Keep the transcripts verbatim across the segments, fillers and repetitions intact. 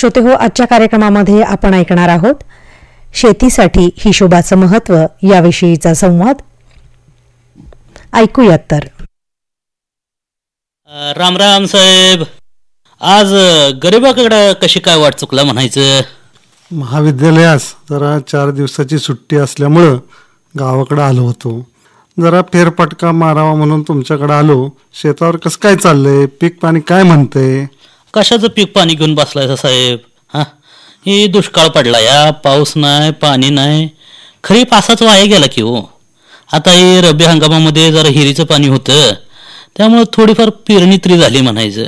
श्रोतेहो, आजच्या कार्यक्रमामध्ये आपण ऐकणार आहोत शेतीसाठी हिशोबाचं महत्त्व याविषयीचा संवाद. ऐकूयात तर. राम राम साहेब, आज गरीबाकडे कशी काय वाट चुकला म्हणायचं? महाविद्यालयास जरा चार दिवसाची सुट्टी असल्यामुळं गावाकडे आलो होतो. जरा फेरफटका मारावा म्हणून तुमच्याकडे आलो. शेतावर कसं काय चाललंय, पीक पाणी काय म्हणतंय? कशाचं पीक पाणी घेऊन बसलायचा साहेब? हा, ही दुष्काळ पडला, या पाऊस नाही, पाणी नाही, खरीप असाच वाया गेला की हो. आता हे रब्बी हंगामामध्ये जरा हिरीचं पाणी होतं, त्यामुळं थोडीफार पेरणी तरी झाली म्हणायचं.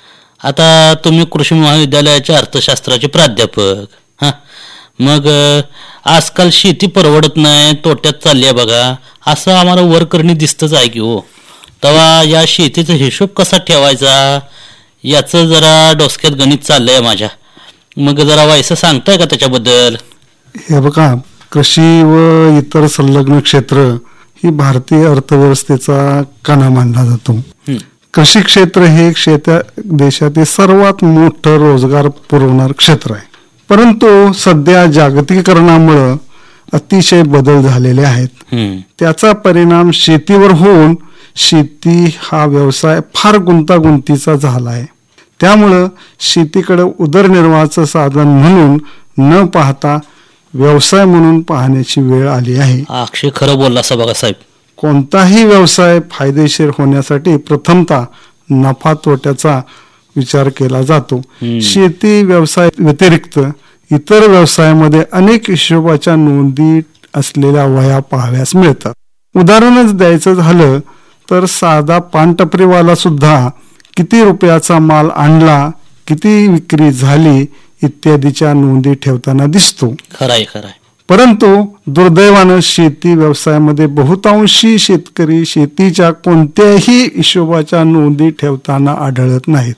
आता तुम्ही कृषी महाविद्यालयाचे अर्थशास्त्राचे प्राध्यापक, हां, मग आजकाल शेती परवडत नाही, तोट्यात चालली आहे बघा, असं आम्हाला वर करणे दिसतंच आहे की हो. तेव्हा या शेतीचा हिशोब कसा ठेवायचा याचं जरा डोसक्यात गणित चाललंय माझ्या. मग जरा व्हायचं सांगताय का त्याच्याबद्दल? हे बघा, कृषी व इतर संलग्न क्षेत्र ही भारतीय अर्थव्यवस्थेचा कणा मानला जातो. कृषी क्षेत्र हे क्षेत्र देशातील सर्वात मोठं रोजगार पुरवणार क्षेत्र आहे. परंतु सध्या जागतिकीकरणामुळं अतिशय बदल झालेले आहेत. त्याचा परिणाम शेतीवर होऊन शेती हा व्यवसाय फार गुंतागुंतीचा झाला आहे. त्यामुळं शेतीकडे उदरनिर्वाहाचं साधन म्हणून न पाहता व्यवसाय म्हणून पाहण्याची वेळ आली आहे. अक्षय खरं बोलला सा बघा साहेब. कोणताही व्यवसाय फायदेशीर होण्यासाठी प्रथमतः नफा तोट्याचा विचार केला जातो. शेती व्यवसाय व्यतिरिक्त इतर व्यवसायामध्ये अनेक हिशोबाच्या नोंदी असलेल्या वह्या पाहाव्यास मिळतात. उदाहरणच द्यायचं झालं तर साधा पानटपरीवाला सुद्धा किती रुपयाचा माल आणला, किती विक्री झाली इत्यादीच्या नोंदी ठेवताना दिसतो. खराय खराय. परंतु दुर्दैवानं शेती व्यवसायामध्ये बहुतांशी शेतकरी शेतीच्या कोणत्याही हिशोबाच्या नोंदी ठेवताना आढळत नाहीत.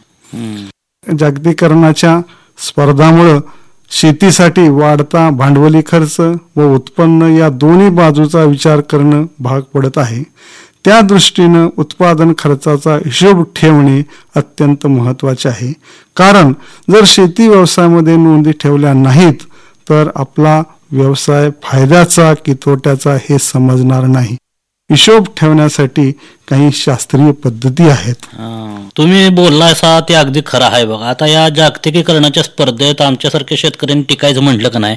जागतिकीकरणाच्या स्पर्धामुळं शेतीसाठी वाढता भांडवली खर्च व उत्पन्न या दोन्ही बाजूचा विचार करणं भाग पडत आहे. त्या दृष्टीनं उत्पादन खर्चाचा हिशोब ठेवणे अत्यंत महत्त्वाचे आहे. कारण जर शेती व्यवसायामध्ये नोंदी ठेवल्या नाहीत तर आपला व्यवसाय फायद्याचा की तोट्याचा हे समजणार नाही. हिशोब ठेवण्यासाठी काही शास्त्रीय पद्धती आहेत. तुम्ही बोललायसा ते अगदी खरं आहे बघा. आता या जागतिकीकरणाच्या स्पर्धेत आमच्यासारख्या शेतकऱ्यांनी टिकायचं म्हटलं का नाही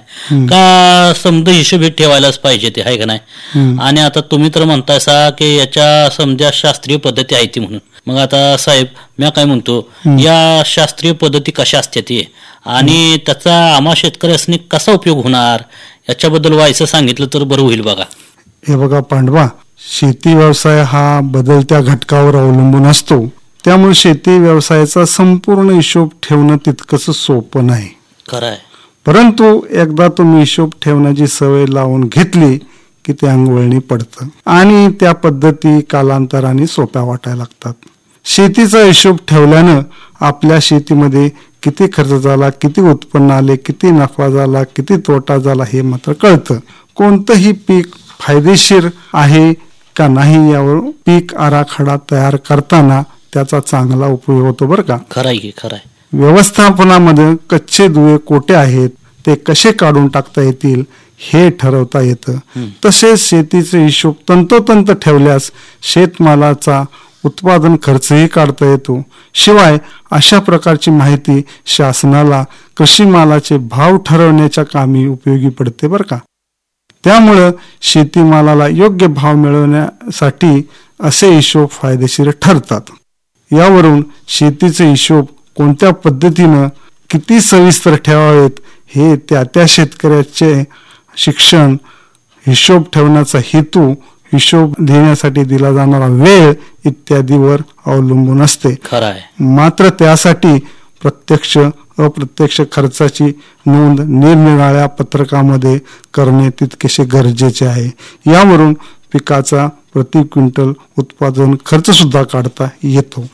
का समजा हिशोब हे ठेवायलाच पाहिजे, ते आहे का नाही. आणि आता तुम्ही तर म्हणतायसा की याच्या समजा शास्त्रीय पद्धती आहे ती म्हणून. मग आता साहेब मी काय म्हणतो, या शास्त्रीय पद्धती कशा असतात ते आणि त्याचा आम्हा शेतकऱ्यांनी कसा उपयोग होणार याच्याबद्दल व्हायचं सांगितलं तर बरं होईल बघा. हे बघा पांडवा, शेती व्यवसाय हा बदलत्या घटकावर अवलंबून असतो. त्यामुळे शेती व्यवसायाचा संपूर्ण हिशोब ठेवणं तितकंच सोपं नाही. खरंय. परंतु एकदा तुम्ही हिशोब ठेवण्याची सवय लावून घेतली की ते अंगवळणी पडतं आणि त्या पद्धती कालांतराने सोप्या वाटायला लागतात. शेतीचा हिशोब ठेवल्यानं आपल्या शेतीमध्ये किती खर्च झाला, किती उत्पन्न आले, किती नफा झाला, किती तोटा झाला हे मात्र कळतं. कोणतंही पीक फायदेशीर आहे का नाही यावर पीक आराखडा तयार करताना त्याचा चांगला उपयोग होतो बरं का. खराय की खराय. व्यवस्थापनामध्ये कच्चे दुवे कोठे आहेत ते कसे काढून टाकता येतील हे ठरवता येतं. तसेच शेतीचे हिशोब तंतोतंत ठेवल्यास शेतमालाचा उत्पादन खर्चही काढता येतो. शिवाय अशा प्रकारची माहिती शासनाला कृषी मालाचे भाव ठरवण्याच्या कामी उपयोगी पडते बरं का. त्यामुळं शेतीमालाला योग्य भाव मिळवण्यासाठी असे हिशोब फायदेशीर ठरतात. यावरून शेतीचे हिशोब कोणत्या पद्धतीनं किती सविस्तर ठेवावेत हे त्या त्या शेतकऱ्याचे शिक्षण, हिशोब ठेवण्याचा हेतू, हिशोब देण्यासाठी दिला जाणारा वेळ इत्यादीवर अवलंबून असते. खरंय. मात्र त्यासाठी प्रत्यक्ष अप्रत्यक्ष खर्चाची नोंद निरनिराळ्या पत्रकामध्ये करणे तितकेसे गरजेचे आहे. यावरून पिकाचा प्रति क्विंटल उत्पादन खर्च सुद्धा काढता येतो.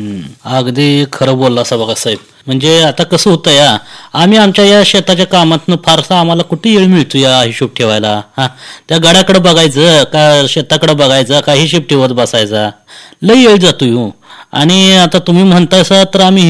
अगदी खरं बोलला असा बघा साहेब. म्हणजे आता कसं होतं, या आम्ही आमच्या या शेताच्या कामातनं फारसा आम्हाला कुठे वेळ मिळतो या हिशोब ठेवायला. हा, त्या गाड्याकडे बघायचं का शेताकडे बघायचं का हिशोब ठेवत बसायचा, लई वेळ जातो. आणि आता तुम्ही म्हणतायसा तर आम्ही